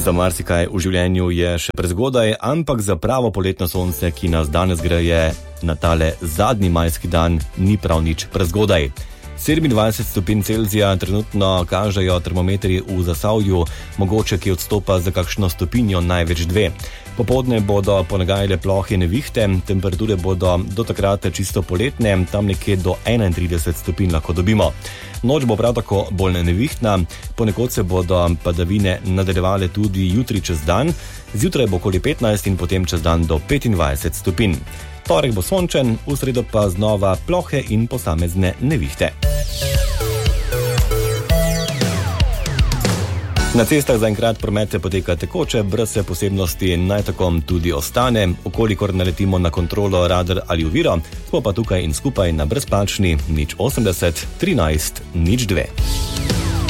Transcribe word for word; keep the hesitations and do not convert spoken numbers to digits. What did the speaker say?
Za marsikaj v življenju je še prezgodaj, ampak za pravo poletno sonce, ki nas danes greje na tale zadnji majski dan, ni prav nič prezgodaj. sedemindvajset stopinj Celzija trenutno kažejo termometri v Zasavju, mogoče ki odstopa za kakšno stopinjo, največ dve. Popoldne bodo ponagajale plohe nevihte, temperature bodo do takrat čisto poletne, tam nekje do enaintrideset stopinj lahko dobimo. Noč bo prav tako bolj nevihtna, ponekod se bodo padavine nadaljevale tudi jutri čez dan, zjutraj bo okoli petnajst in potem čez dan do petindvajset stopinj. Torek bo sončen, v sredo pa znova plohe in posamezne nevihte. Na cestah zaenkrat promet poteka tekoče, brez posebnosti naj tako tudi ostane. Okolikor naletimo na kontrolo, radar ali oviro, smo pa tukaj in skupaj na brezplačni nič osemdeset trinajst nič dve.